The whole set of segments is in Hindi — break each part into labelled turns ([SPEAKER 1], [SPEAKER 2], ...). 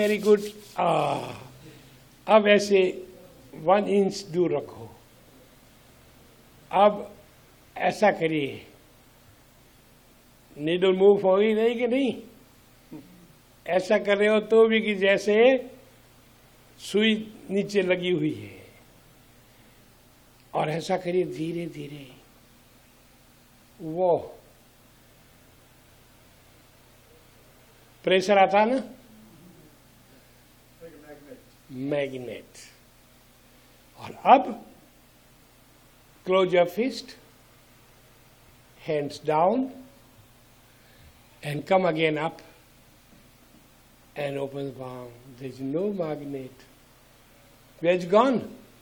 [SPEAKER 1] Very good. अब ऐसे 1 इंच दूर रखो। अब ऐसा करिए, नीडल मूव हो ही नहीं कि नहीं? ऐसा कर रहे हो तो भी कि जैसे सुई नीचे लगी हुई है। और ऐसा करिए धीरे धीरे। वो प्रेशर आता ना, मैग्नेट। और अब close your fist, hands down and come again up and open the palm. There is no magnet. Where it's gone?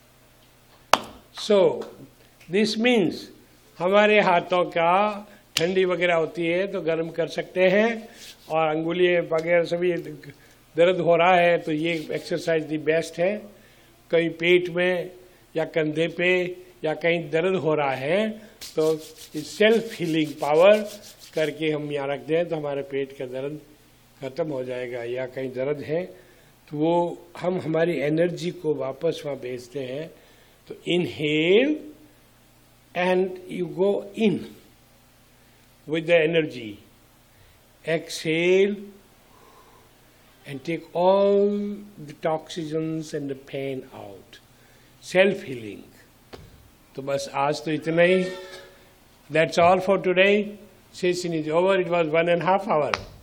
[SPEAKER 1] So this means हमारे हाथों का ठंडी वगैरह होती है तो गर्म कर सकते हैं, और अंगुलियां वगैरह सभी दर्द हो रहा है तो ये एक्सरसाइज दी बेस्ट है। कहीं पेट में या कंधे पे या कहीं दर्द हो रहा है तो सेल्फ हीलिंग पावर करके हम यहाँ रख दें तो हमारे पेट का दर्द खत्म हो जाएगा। या कहीं दर्द है तो वो हम हमारी एनर्जी को वापस वहाँ भेजते हैं। तो inhale and you go in with the energy. Exhale and take all the toxins and the pain out. Self-healing. तो बस आज तो इतना ही. That's all for today. Session is over. It was 1.5 hours.